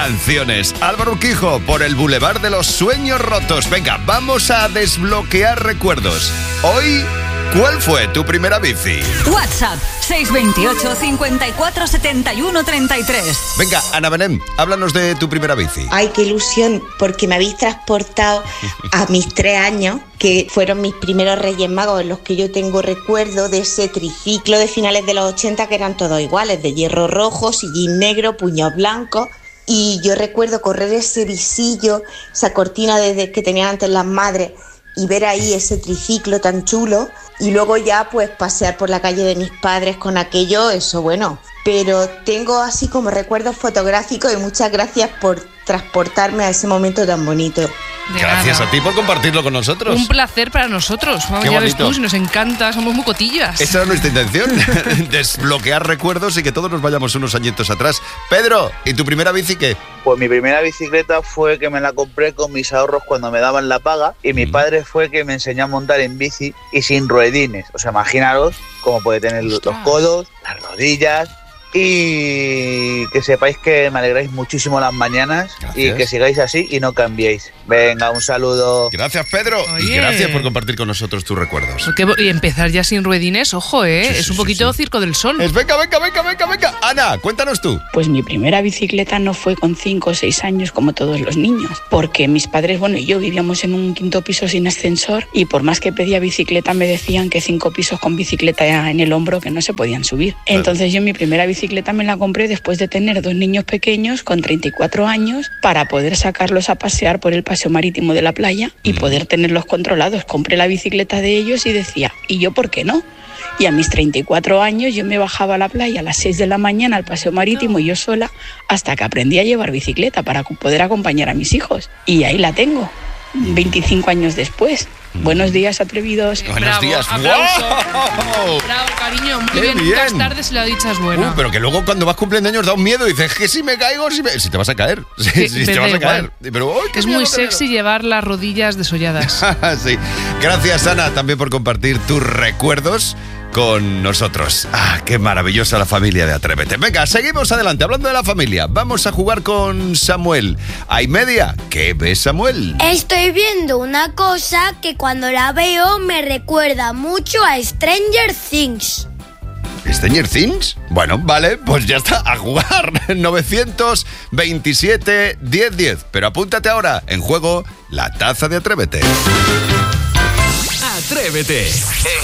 Canciones. Álvaro Urquijo por el Boulevard de los Sueños Rotos. Venga, vamos a desbloquear recuerdos. Hoy, ¿cuál fue tu primera bici? WhatsApp 628 54 71 33. Venga, Ana Belén, háblanos de tu primera bici. Ay, qué ilusión, porque me habéis transportado a mis 3 años, que fueron mis primeros Reyes Magos en los que yo tengo recuerdo de ese triciclo de finales de los 80 que eran todos iguales, de hierro rojo, sillín negro, puños blancos. Y yo recuerdo correr ese visillo, esa cortina desde que tenían antes las madres, y ver ahí ese triciclo tan chulo, y luego ya pues pasear por la calle de mis padres con aquello, eso bueno. Pero tengo así como recuerdos fotográficos y muchas gracias por transportarme a ese momento tan bonito. Gracias a ti por compartirlo con nosotros. Un placer para nosotros. Vamos, Qué ya bonito. ves tú, si nos encanta, somos muy cotillas. Esa era nuestra intención, desbloquear recuerdos y que todos nos vayamos unos añitos atrás. Pedro, ¿y tu primera bici qué? Pues mi primera bicicleta fue que me la compré con mis ahorros cuando me daban la paga, y mi padre fue que me enseñó a montar en bici y sin ruedines. O sea, imaginaros cómo puede tener los codos, las rodillas. Y que sepáis que me alegráis muchísimo las mañanas. Gracias. Y que sigáis así y no cambiéis. Venga, un saludo. Gracias, Pedro. Oye. Y gracias por compartir con nosotros tus recuerdos. Y empezar ya sin ruedines, ojo, Sí, es un poquito sí. Circo del Sol. Venga. Ana, cuéntanos tú. Pues mi primera bicicleta no fue con 5 o 6 años como todos los niños, porque mis padres, y yo vivíamos en un 5.º piso sin ascensor, y por más que pedía bicicleta me decían que 5 pisos con bicicleta en el hombro que no se podían subir. Claro. Entonces yo mi primera bicicleta me la compré después de tener 2 niños pequeños con 34 años para poder sacarlos a pasear por el paseo marítimo de la playa y poder tenerlos controlados. Compré la bicicleta de ellos y decía, ¿y yo por qué no? Y a mis 34 años yo me bajaba a la playa a las 6 de la mañana al paseo marítimo yo sola, hasta que aprendí a llevar bicicleta para poder acompañar a mis hijos. Y ahí la tengo, 25 años después. Buenos días, atrevidos. Buenos días. Aplauso. ¡Wow! Bravo, cariño. Muy ¡Qué bien. bien! Las tardes y la dicha es buena. Pero que luego cuando vas cumpliendo años da un miedo y dices, que si me caigo, si te vas a caer. Si te vas a caer. Pero, ¡ay, qué es miedo muy tener! sexy llevar las rodillas desolladas. Sí. Gracias, Ana, también por compartir tus recuerdos con nosotros. Qué maravillosa la familia de Atrévete. Venga, seguimos adelante. Hablando de la familia, vamos a jugar con Samuel. ¿Hay media? ¿Qué ves, Samuel? Estoy viendo una cosa que cuando la veo me recuerda mucho a Stranger Things. ¿Stranger Things? Bueno, vale, pues ya está, a jugar. 927 1010. Pero apúntate ahora, en juego, la taza de Atrévete. Atrévete.